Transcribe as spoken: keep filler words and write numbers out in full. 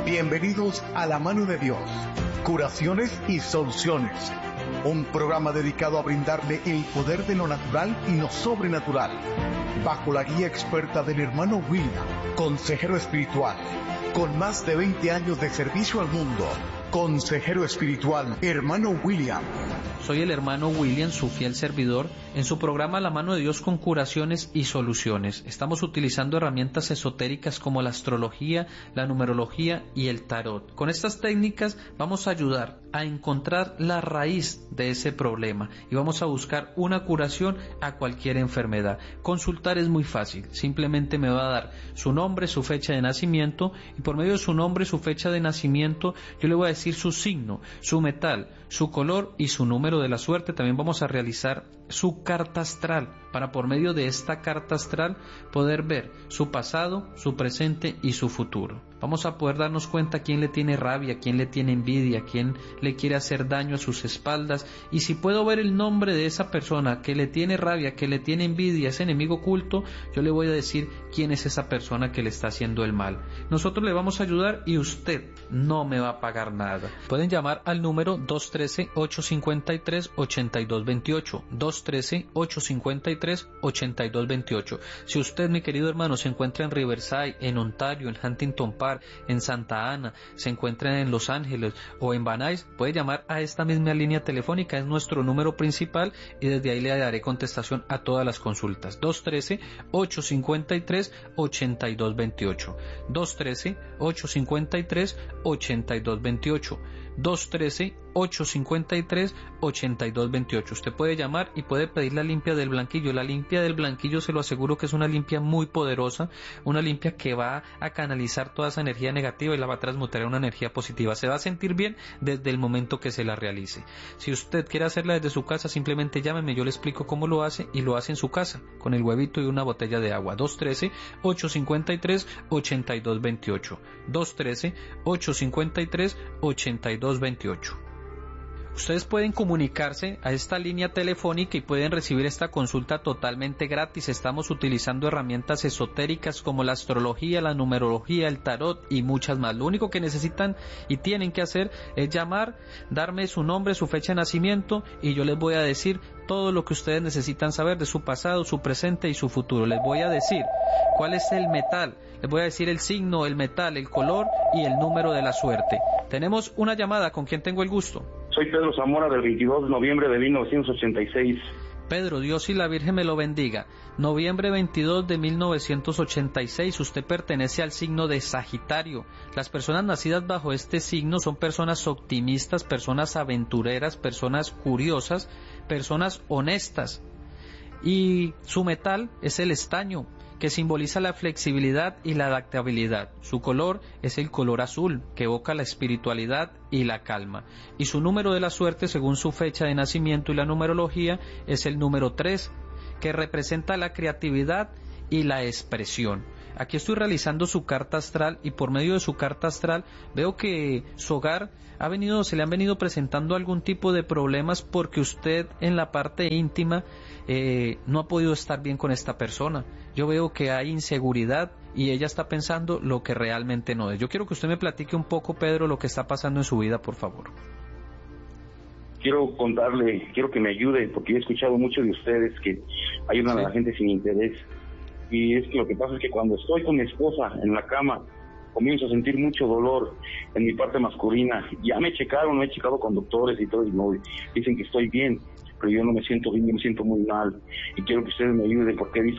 Bienvenidos a La Mano de Dios, Curaciones y Soluciones, un programa dedicado a brindarle el poder de lo natural y lo sobrenatural, bajo la guía experta del hermano William, consejero espiritual, con más de veinte años de servicio al mundo. Consejero espiritual, hermano William. Soy el hermano William, su fiel servidor, en su programa La Mano de Dios con Curaciones y Soluciones. Estamos utilizando herramientas esotéricas como la astrología, la numerología y el tarot. Con estas técnicas vamos a ayudar a encontrar la raíz de ese problema y vamos a buscar una curación a cualquier enfermedad. Consultar es muy fácil, simplemente me va a dar su nombre, su fecha de nacimiento y por medio de su nombre, su fecha de nacimiento, yo le voy a decir su signo, su metal, su color y su número de la suerte. También vamos a realizar su carta astral para por medio de esta carta astral poder ver su pasado, su presente y su futuro. Vamos a poder darnos cuenta quién le tiene rabia, quién le tiene envidia, quién le quiere hacer daño a sus espaldas, y si puedo ver el nombre de esa persona que le tiene rabia, que le tiene envidia, ese enemigo oculto, yo le voy a decir quién es esa persona que le está haciendo el mal. Nosotros le vamos a ayudar y usted no me va a pagar nada. Pueden llamar al número dos uno tres, ocho cinco tres, ocho dos dos ocho, dos uno tres, ocho cinco tres, ocho dos dos ocho. Si usted, mi querido hermano, se encuentra en Riverside, en Ontario, en Huntington Park, en Santa Ana, se encuentra en Los Ángeles o en Van Nuys, puede llamar a esta misma línea telefónica, es nuestro número principal y desde ahí le daré contestación a todas las consultas. dos uno tres, ocho cinco tres, ocho dos dos ocho, dos uno tres, ocho cinco tres, ocho dos dos ocho, dos uno tres, ocho cinco tres, ocho dos dos ocho. Usted puede llamar y puede pedir la limpia del blanquillo. La limpia del blanquillo, se lo aseguro que es una limpia muy poderosa, una limpia que va a canalizar toda esa energía negativa y la va a transmutar en una energía positiva. Se va a sentir bien desde el momento que se la realice. Si usted quiere hacerla desde su casa, simplemente llámeme, yo le explico cómo lo hace y lo hace en su casa, con el huevito y una botella de agua. dos uno tres, ocho cinco tres, ocho dos dos ocho, dos uno tres, ocho cinco tres, ocho dos dos ocho. Ustedes pueden comunicarse a esta línea telefónica y pueden recibir esta consulta totalmente gratis. Estamos utilizando herramientas esotéricas como la astrología, la numerología, el tarot y muchas más. Lo único que necesitan y tienen que hacer es llamar, darme su nombre, su fecha de nacimiento y yo les voy a decir todo lo que ustedes necesitan saber de su pasado, su presente y su futuro. Les voy a decir cuál es el metal, les voy a decir el signo, el metal, el color y el número de la suerte. Tenemos una llamada, ¿con quién tengo el gusto? Soy Pedro Zamora, del veintidós de noviembre de mil novecientos ochenta y seis. Pedro, Dios y la Virgen me lo bendiga. Noviembre veintidós de mil novecientos ochenta y seis, usted pertenece al signo de Sagitario. Las personas nacidas bajo este signo son personas optimistas, personas aventureras, personas curiosas, personas honestas. Y su metal es el estaño, que simboliza la flexibilidad y la adaptabilidad. Su color es el color azul, que evoca la espiritualidad y la calma. Y su número de la suerte, según su fecha de nacimiento y la numerología, es el número tres, que representa la creatividad y la expresión. Aquí estoy realizando su carta astral y por medio de su carta astral veo que su hogar ha venido, se le han venido presentando algún tipo de problemas porque usted en la parte íntima eh, no ha podido estar bien con esta persona. Yo veo que hay inseguridad y ella está pensando lo que realmente no es. Yo quiero que usted me platique un poco, Pedro, lo que está pasando en su vida, por favor. Quiero contarle, quiero que me ayude, porque he escuchado mucho de ustedes que ayudan sí. a la gente sin interés. Y es que lo que pasa es que cuando estoy con mi esposa en la cama, comienzo a sentir mucho dolor en mi parte masculina. Ya me checaron, me he checado con doctores y todo, y no, dicen que estoy bien, pero yo no me siento bien, me siento muy mal. Y quiero que ustedes me ayuden, porque he visto